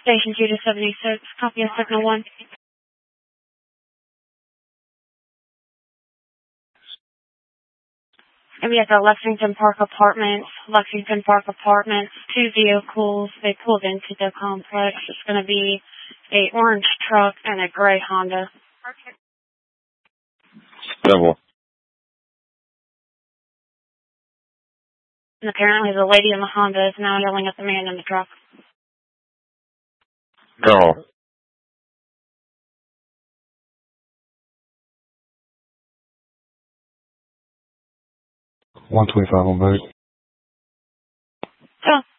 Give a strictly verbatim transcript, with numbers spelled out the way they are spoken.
Station two to seventy-six, copy of signal one. And we have the Lexington Park Apartments, Lexington Park Apartments, two vehicles. They pulled into the complex. It's going to be a orange truck and a gray Honda. Double. And apparently the lady in the Honda is now yelling at the man in the truck. Go. one twenty-five on boat. Oh.